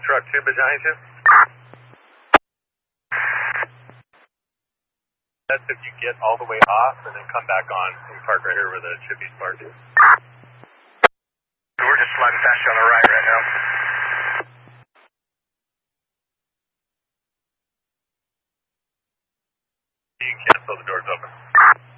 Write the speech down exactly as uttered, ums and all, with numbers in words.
truck two behind you. That's if you get all the way off and then come back on and park right here where the Chippy's park is. We're just sliding past you on the right right now. You can cancel, the door's open.